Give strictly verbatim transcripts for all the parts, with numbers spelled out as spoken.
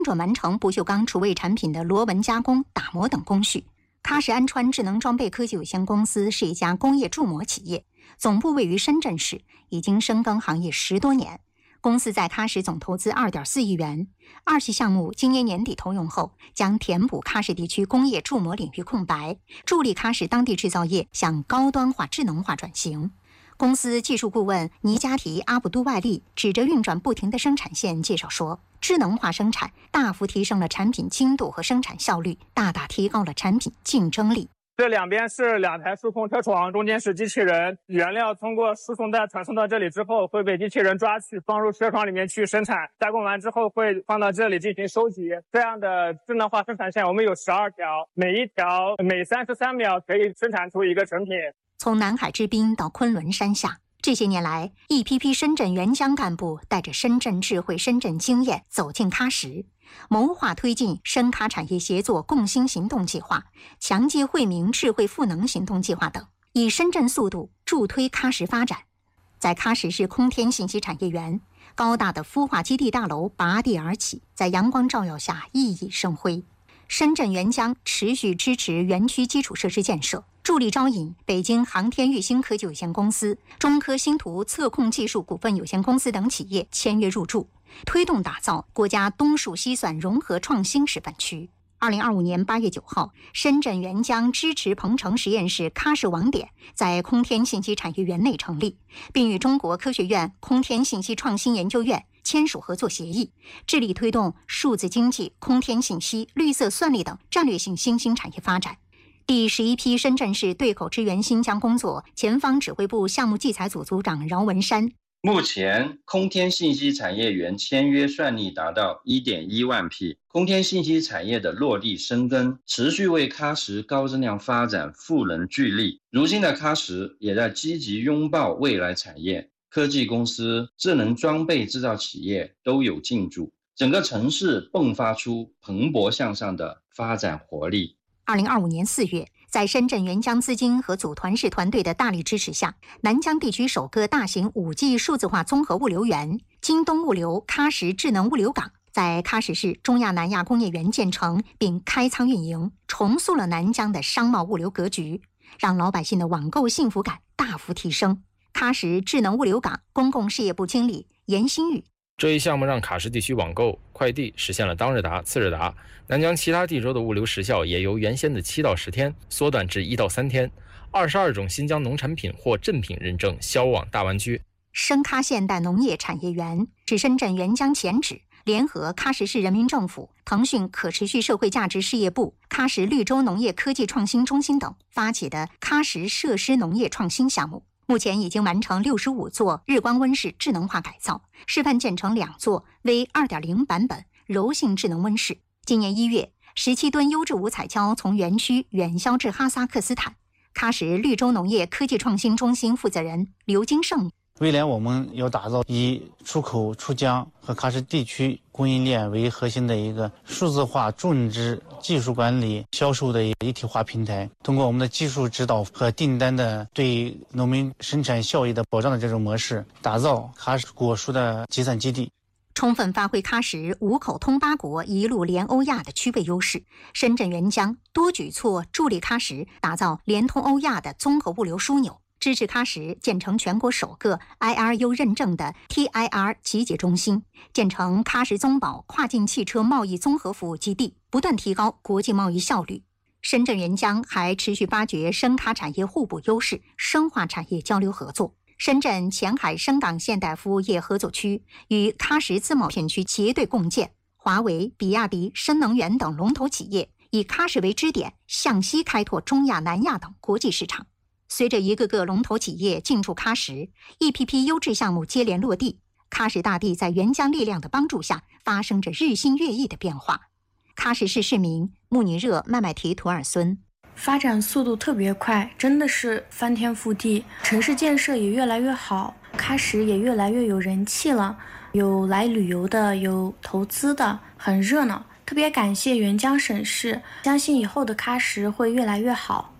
准完成不锈钢厨卫产品的螺纹加工、打磨等工序。喀什安川智能装备科技有限公司是一家工业铸模企业，总部位于深圳市，已经深耕行业十多年。公司在喀什总投资 二点四亿元，二期项目今年年底投用后，将填补喀什地区工业铸模领域空白，助力喀什当地制造业向高端化、智能化转型。公司技术顾问尼加提阿卜杜外利指着运转不停的生产线介绍说，智能化生产大幅提升了产品精度和生产效率，大大提高了产品竞争力。 这两边是两台数控车床，中间是机器人，原料通过输送带传送到这里之后，会被机器人抓取放入车床里面去生产，加工完之后会放到这里进行收集。这样的智能化生产线我们有十二条，每一条每三十三秒可以生产出一个成品。 从南海之滨到昆仑山下，这些年来，一批批深圳援疆干部带着深圳智慧、深圳经验走进喀什，谋划推进深喀产业协作共兴行动计划、强界惠民智慧赋能行动计划等，以深圳速度助推喀什发展。在喀什市空天信息产业园，高大的孵化基地大楼拔地而起，在阳光照耀下熠熠生辉。深圳援疆持续支持园区基础设施建设，助力招引北京航天裕兴科技有限公司、中科星图测控技术股份有限公司等企业签约入驻，推动打造国家东数西算融合创新示范区。二零二五年八月九号，深圳援疆支持鹏城实验室喀什网点在空天信息产业园内成立，并与中国科学院空天信息创新研究院签署合作协议，致力推动数字经济、空天信息、绿色算力等战略性新兴产业发展。第十一批深圳市对口支援新疆工作前方指挥部项目计采组组长饶文山， 目前空天信息产业园签约算力达到 一点一万批，空天信息产业的落地生根，持续为喀什高质量发展赋能聚力。如今的喀什也在积极拥抱未来产业，科技公司、智能装备制造企业都有进驻，整个城市迸发出蓬勃向上的发展活力。 二零二五年四月，在深圳援疆资金和组团式团队的大力支持下，南疆地区首个大型 五 G 数字化综合物流园京东物流喀什智能物流港在喀什市中亚南亚工业园建成并开仓运营，重塑了南疆的商贸物流格局，让老百姓的网购幸福感大幅提升。喀什智能物流港公共事业部经理严新宇， 这一项目让喀什地区网购快递实现了当日达、次日达，南疆其他地州的物流时效也由原先的七到十天缩短至一到三天。二十二种新疆农产品获正品认证，销往大湾区。 深喀现代农业产业园是深圳援疆前址联合喀什市人民政府、腾讯可持续社会价值事业部、喀什绿洲农业科技创新中心等发起的喀什设施农业创新项目，目前已经完成六十五座日光温室智能化改造，示范建成两座 V 二点零 版本柔性智能温室。今年一月，十七吨优质五彩胶从园区远销至哈萨克斯坦。喀什绿洲农业科技创新中心负责人刘金胜， 未来我们要打造以出口出疆和喀什地区供应链为核心的一个数字化种植、技术管理、销售的一体化平台，通过我们的技术指导和订单的对农民生产效益的保障的这种模式，打造喀什果蔬的集散基地， 充分发挥喀什五口通八国、一路联欧亚的区位优势。深圳援疆多举措助力喀什打造联通欧亚的综合物流枢纽，支持喀什建成全国首个 I R U 认证的 T I R 集结中心，建成喀什宗保跨境汽车贸易综合服务基地，不断提高国际贸易效率。深圳援疆还持续发掘深喀产业互补优势，深化产业交流合作。深圳前海深港现代服务业合作区与喀什自贸片区结对共建，华为、比亚迪、深能源等龙头企业以喀什为支点，向西开拓中亚、南亚等国际市场。随着一个个龙头企业进驻喀什，一批批优质项目接连落地，喀什大地在援疆力量的帮助下，发生着日新月异的变化。喀什市市民穆尼热·麦麦提图尔孙， 发展速度特别快，真的是翻天覆地，城市建设也越来越好，喀什也越来越有人气了，有来旅游的，有投资的，很热闹。特别感谢援疆省市，相信以后的喀什会越来越好。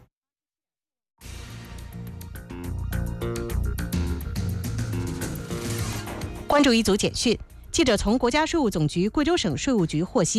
关注一组简讯，记者从国家税务总局贵州省税务局获悉，